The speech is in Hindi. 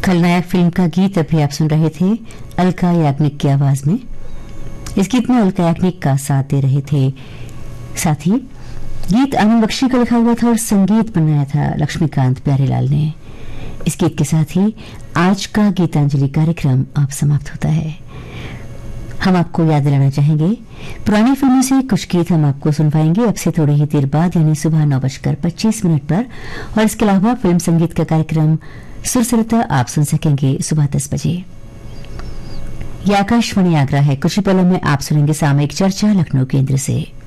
खलनायक फिल्म का गीत अभी आप सुन रहे थे अलका याग्निक की आवाज में। इस गीत में अलका याग्निक का साथ दे रहे थे। साथ ही गीत आनंद बख्शी का लिखा हुआ था और संगीत बनाया था लक्ष्मीकांत प्यारेलाल ने। इस गीत के साथ ही आज का गीतांजलि कार्यक्रम आप समाप्त होता है। हम आपको याद दिलाना चाहेंगे पुरानी फिल्मों से कुछ गीत हम आपको सुनवाएंगे अब से थोड़ी ही देर बाद, यानी सुबह 9:25 पर। और इसके अलावा फिल्म संगीत का कार्यक्रम सुरसरता आप सुन सकेंगे सुबह 10 बजे। यह आकाशवाणी आगरा है। कुछ ही पलों में आप सुनेंगे सामयिक चर्चा लखनऊ केंद्र से।